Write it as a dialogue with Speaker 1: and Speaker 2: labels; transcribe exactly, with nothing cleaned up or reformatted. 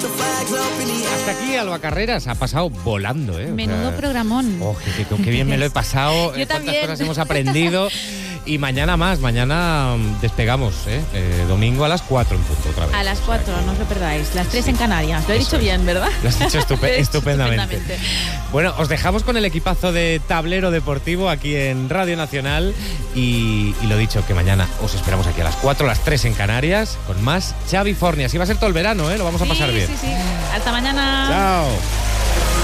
Speaker 1: Hasta aquí Alba Carreras ha pasado volando, ¿eh?
Speaker 2: Menudo
Speaker 1: o sea,
Speaker 2: programón.
Speaker 1: Oh, qué, qué, qué bien me lo he pasado.
Speaker 2: Yo
Speaker 1: Cuántas
Speaker 2: también.
Speaker 1: cosas hemos aprendido. Y mañana más, mañana despegamos, ¿eh? Eh, domingo a las cuatro en punto otra vez.
Speaker 2: A las cuatro,
Speaker 1: O sea que...
Speaker 2: no os lo perdáis. Las tres sí. en Canarias. Lo he
Speaker 1: Eso
Speaker 2: dicho
Speaker 1: es.
Speaker 2: bien, ¿verdad?
Speaker 1: Lo has dicho estupe-
Speaker 2: Lo he dicho
Speaker 1: estupendamente.
Speaker 2: estupendamente.
Speaker 1: Bueno, os dejamos con el equipazo de Tablero Deportivo aquí en Radio Nacional. Y, y lo dicho, que mañana os esperamos aquí a las cuatro, a las tres en Canarias, con más Xavi Forni. Así va a ser todo el verano, ¿eh? Lo vamos a pasar
Speaker 2: sí,
Speaker 1: bien.
Speaker 2: Sí, sí, Hasta mañana.
Speaker 1: Chao.